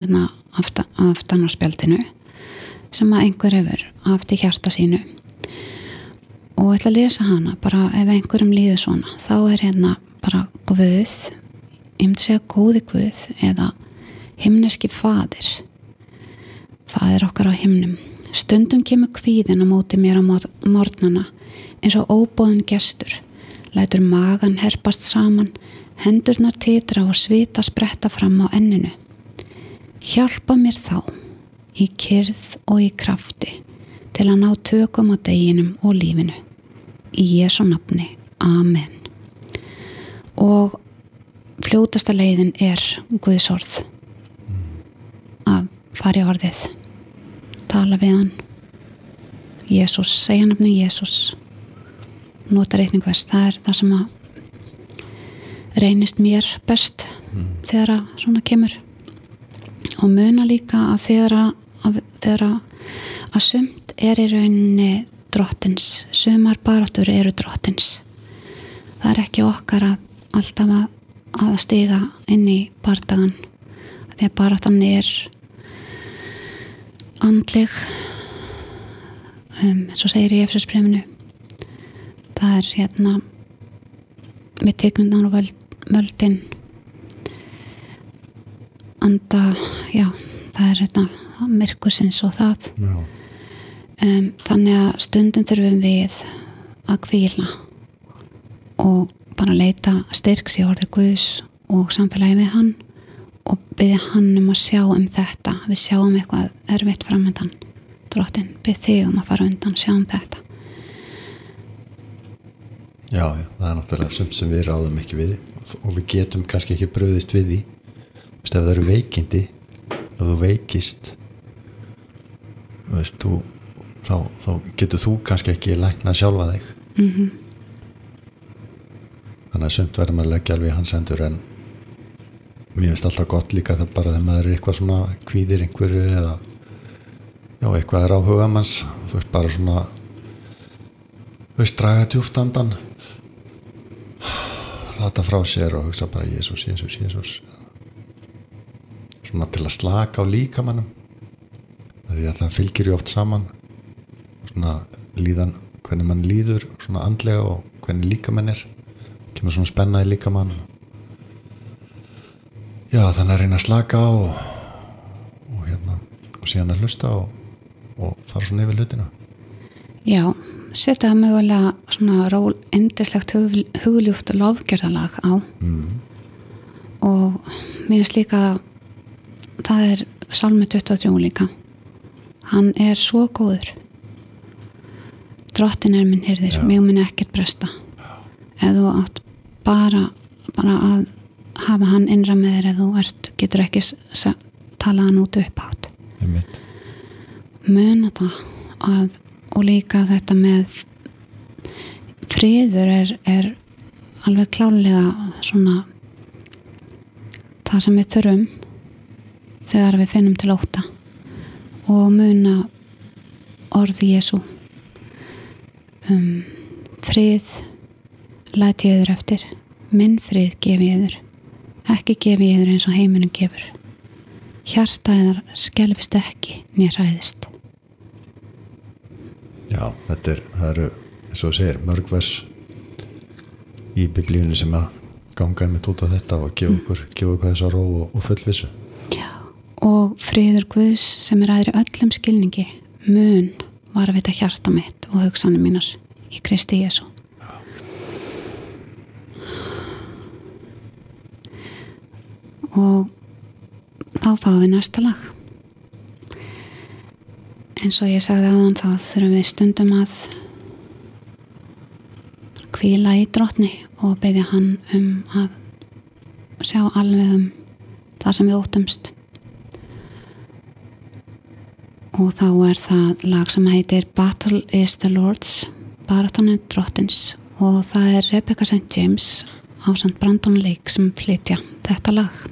hérna aftan á spjaldinu sem að einhver hefur haft í hjarta sínu og ætla að lesa hana bara ef einhverjum líður svona þá hérna bara Guð, ég myndi segja góði Guð eða himneski faðir okkar á himnum. Stundum kemur kvíðin á móti mér á morgnana eins og óboðinn gestur, lætur magan herpast saman, hendurnar titra og svita spretta fram á enninu. Hjálpa mér þá í kyrrð og í krafti til að ná tökum á deginum og lífinu. Í Jesú nafni. Amen. Og fljótasta leiðin Guðs orð. Að fara í orðið. Tala við hann. Jesús, segja nafni Jesús. Nota reikningvers. Það það sem að reynist mér best þegar að svona kemur. Og muna líka að þegar að sumt í rauninni drottins. Sumar baráttur eru drottins. Það ekki okkar að alltaf að stiga inn í bardagan. Því að baráttan andleg svo segir í Efesbréfinu það hérna við tegnundan og völdin anda það hérna myrkursins og það þannig að stundum þurfum við að hvíla og bara leita styrks í orði Guðs og samfélagi við hann og biðja hann að sjá þetta við sjáum eitthvað erfitt framöndan Drottinn, bið þig að fara undan sjáum þetta Já, það náttúrulega sumt sem við ráðum ekki við og við getum kannski ekki brugðist við því ef það eru veikindi ef þú veikist veist, þá getur þú kannski ekki lækna sjálfa þig þannig að sumt verður maður að leggja alveg í hans hendur en mér finnst alltaf gott líka það bara þegar maður eitthvað svona kvíðir einhverju eða eitthvað áhuga manns þú veist bara svona draga djúpt andan láta frá sér og hugsa bara Jesús svona til að slaka á líkamannum því að það fylgir oft saman svona líðan hvernig mann líður svona andlega og hvernig líkamann kemur svona spenna í líkamann þannig að reyna að slaka á og síðan að hlusta og fara svona yfir hlutina Já, setja mögulega svona yndislegt hugljúft lofgjörðalag á og mér finnst líka það Sálmi 23 líka hann svo góður Drottinn minn hirðir, mig mun ekkert bresta ef þú átt bara að hafa hann innra með þér ef þú getur ekki tala hann út upphátt muna það og líka þetta með friður alveg klárlega svona það sem við þurfum þegar við finnum til ótta og muna orði Jesú frið læt ég yður eftir minn frið gefi ég yður ekki gefi ég yður eins og heimurinn gefur hjarta yðar skelfist ekki né hræðist Já, það eru eins og segir mörg vers í biblíunni sem að ganga einmitt út á þetta og gefa ykkur þessa ró og fullvissu Já, og friður Guðs sem æðri öllum skilningi mun varðveita hjarta mitt og hugsanir mínar í Kristi Jesú og þá fáum við næsta lag eins og ég sagði áðan þá þurfum við stundum að hvíla í Drottni og biðja hann að sjá alveg það sem við óttumst og þá það lag sem heitir Battle is the Lord's baráttan Drottins og það Rebecca St. James ásamt Brandon Lake sem flytja þetta lag